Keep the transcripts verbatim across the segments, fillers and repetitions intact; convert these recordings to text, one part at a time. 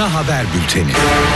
Ana Haber Bülteni.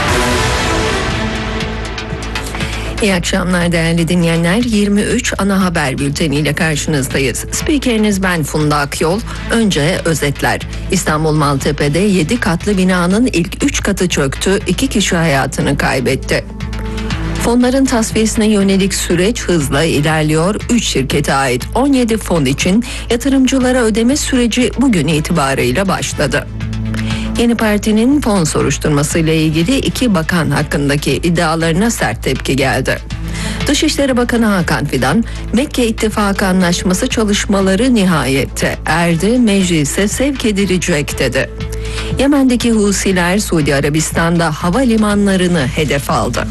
İyi akşamlar değerli dinleyenler. yirmi üç Ana Haber Bülteni ile karşınızdayız. Spikeriniz ben Funda Akyol. Önce özetler. İstanbul Maltepe'de yedi katlı binanın ilk üç katı çöktü. iki kişi hayatını kaybetti. Fonların tasfiyesine yönelik süreç hızla ilerliyor. üç şirkete ait on yedi fon için yatırımcılara ödeme süreci bugün itibarıyla başladı. Yeni Parti'nin fon soruşturmasıyla ilgili iki bakan hakkındaki iddialarına sert tepki geldi. Dışişleri Bakanı Hakan Fidan, Mekke İttifakı Anlaşması çalışmaları nihayette erdi, meclise sevk edilecek dedi. Yemen'deki Husiler Suudi Arabistan'da havalimanlarını hedef aldı.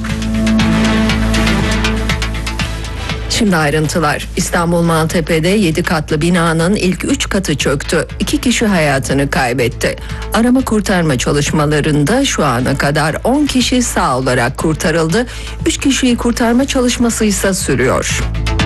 Şimdi ayrıntılar. İstanbul Maltepe'de yedi katlı binanın ilk üç katı çöktü. iki kişi hayatını kaybetti. Arama kurtarma çalışmalarında şu ana kadar on kişi sağ olarak kurtarıldı. üç kişiyi kurtarma çalışması ise sürüyor.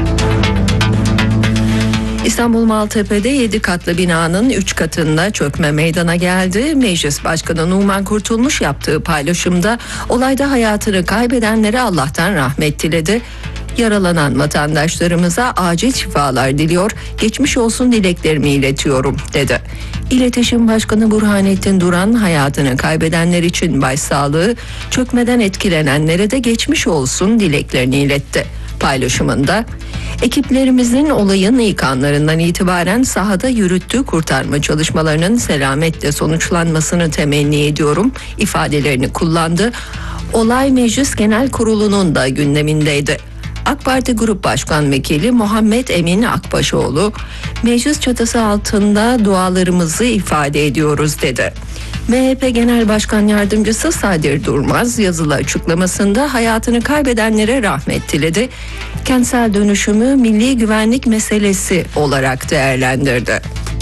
İstanbul Maltepe'de yedi katlı binanın üç katında çökme meydana geldi. Meclis Başkanı Numan Kurtulmuş yaptığı paylaşımda olayda hayatını kaybedenlere Allah'tan rahmet diledi. Yaralanan vatandaşlarımıza acil şifalar diliyor, geçmiş olsun dileklerimi iletiyorum dedi. İletişim Başkanı Burhanettin Duran hayatını kaybedenler için başsağlığı, çökmeden etkilenenlere de geçmiş olsun dileklerini iletti. Paylaşımında ekiplerimizin olayın ilk anlarından itibaren sahada yürüttüğü kurtarma çalışmalarının selametle sonuçlanmasını temenni ediyorum ifadelerini kullandı. Olay Meclis Genel Kurulu'nun da gündemindeydi. AK Parti Grup Başkan Vekili Muhammed Emin Akbaşoğlu, meclis çatısı altında dualarımızı ifade ediyoruz dedi. M H P Genel Başkan Yardımcısı Sadir Durmaz yazılı açıklamasında hayatını kaybedenlere rahmet diledi. Kentsel dönüşümü milli güvenlik meselesi olarak değerlendirdi.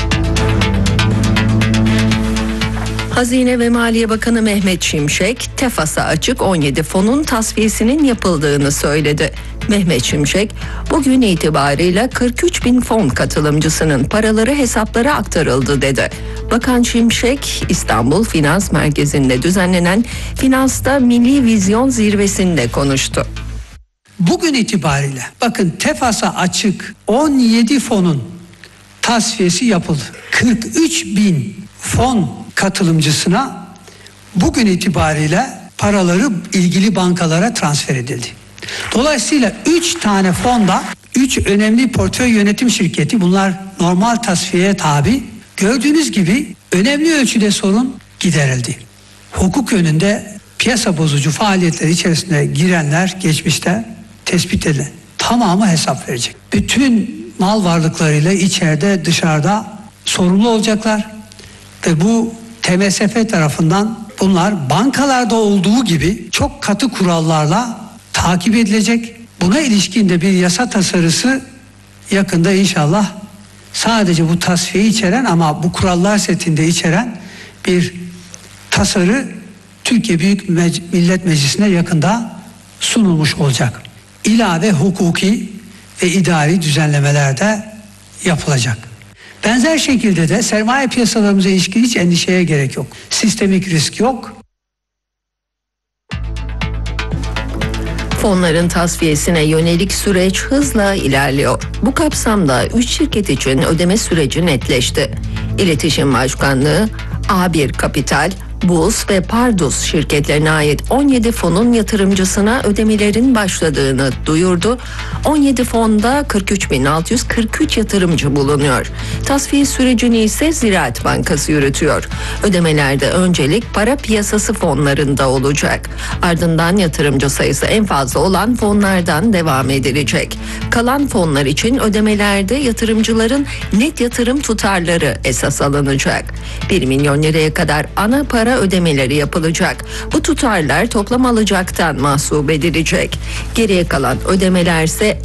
Hazine ve Maliye Bakanı Mehmet Şimşek, TEFAS'a açık on yedi fonun tasfiyesinin yapıldığını söyledi. Mehmet Şimşek, bugün itibarıyla kırk üç bin fon katılımcısının paraları hesaplara aktarıldı dedi. Bakan Şimşek, İstanbul Finans Merkezi'nde düzenlenen Finans'ta Milli Vizyon Zirvesi'nde konuştu. Bugün itibariyle bakın TEFAS'a açık on yedi fonun tasfiyesi yapıldı. kırk üç bin fon katılımcısına bugün itibariyle paraları ilgili bankalara transfer edildi. Dolayısıyla üç tane fonda üç önemli portföy yönetim şirketi, bunlar normal tasfiyeye tabi. Gördüğünüz gibi önemli ölçüde sorun giderildi. Hukuk yönünde piyasa bozucu faaliyetler içerisine girenler geçmişte tespit edilen tamamı hesap verecek. Bütün mal varlıklarıyla içeride dışarıda sorumlu olacaklar ve bu T M S F tarafından bunlar bankalarda olduğu gibi çok katı kurallarla takip edilecek. Buna ilişkin de bir yasa tasarısı yakında inşallah sadece bu tasfiyeyi içeren ama bu kurallar setinde içeren bir tasarı Türkiye Büyük Millet Meclisi'ne yakında sunulmuş olacak. İlave hukuki ve idari düzenlemeler de yapılacak. Benzer şekilde de sermaye piyasalarımıza ilişkin hiç endişeye gerek yok. Sistemik risk yok. Fonların tasfiyesine yönelik süreç hızla ilerliyor. Bu kapsamda üç şirket için ödeme süreci netleşti. İletişim Başkanlığı, A bir Kapital, Buz ve Pardus şirketlerine ait on yedi fonun yatırımcısına ödemelerin başladığını duyurdu. on yedi fonda kırk üç bin altı yüz kırk üç yatırımcı bulunuyor. Tasfiye sürecini ise Ziraat Bankası yürütüyor. Ödemelerde öncelik para piyasası fonlarında olacak. Ardından yatırımcı sayısı en fazla olan fonlardan devam edilecek. Kalan fonlar için ödemelerde yatırımcıların net yatırım tutarları esas alınacak. bir milyon liraya kadar ana para ödemeleri yapılacak. Bu tutarlar toplam alacaktan mahsup edilecek. Geriye kalan ödemelerse